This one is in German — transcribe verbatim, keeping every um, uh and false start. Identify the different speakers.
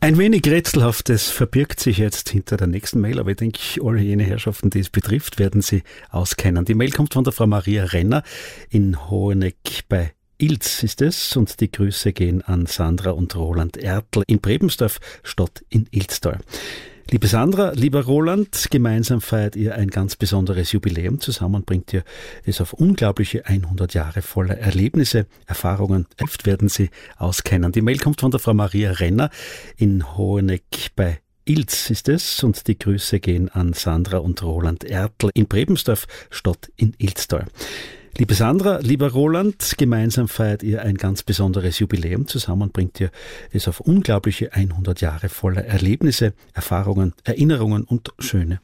Speaker 1: Ein wenig Rätselhaftes verbirgt sich jetzt hinter der nächsten Mail, aber ich denke, alle jene Herrschaften, die es betrifft, werden sie auskennen. Die Mail kommt von der Frau Maria Renner in Hoheneck bei Ilz ist es, und die Grüße gehen an Sandra und Roland Ertl in Brebensdorf, Stadt in Ilztal. Liebe Sandra, lieber Roland, gemeinsam feiert ihr ein ganz besonderes Jubiläum. Zusammen bringt ihr es auf unglaubliche hundert Jahre voller Erlebnisse, Erfahrungen. Oft werden sie auskennen. Die Mail kommt von der Frau Maria Renner in Hoheneck bei Ilz ist es, und die Grüße gehen an Sandra und Roland Ertl in Brebensdorf, Stadt in Ilztal. Liebe Sandra, lieber Roland, gemeinsam feiert ihr ein ganz besonderes Jubiläum. Zusammen bringt ihr es auf unglaubliche hundert Jahre voller Erlebnisse, Erfahrungen, Erinnerungen und schöne